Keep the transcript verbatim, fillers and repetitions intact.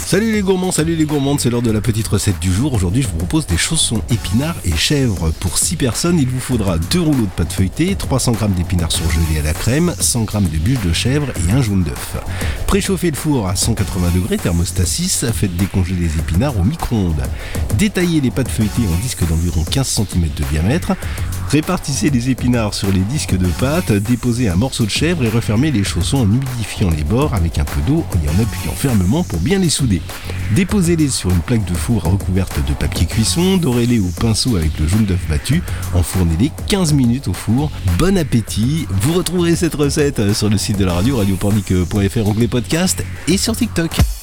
Salut les gourmands, salut les gourmandes, c'est l'heure de la petite recette du jour. Aujourd'hui, je vous propose des chaussons épinards et chèvres. Pour six personnes, il vous faudra deux rouleaux de pâte feuilletée, trois cents grammes d'épinards surgelés à la crème, cent grammes de bûches de chèvre et un jaune d'œuf. Préchauffez le four à cent quatre-vingts degrés, thermostat six, faites décongeler les épinards au micro-ondes. Détaillez les pâtes feuilletées en disques d'environ quinze centimètres de diamètre. Répartissez les épinards sur les disques de pâte, déposez un morceau de chèvre et refermez les chaussons en humidifiant les bords avec un peu d'eau et en appuyant fermement pour bien les souder. Déposez-les sur une plaque de four recouverte de papier cuisson, dorez-les au pinceau avec le jaune d'œuf battu, enfournez-les quinze minutes au four. Bon appétit! Vous retrouverez cette recette sur le site de la radio, radio pornic point f r, onglet podcast et sur TikTok.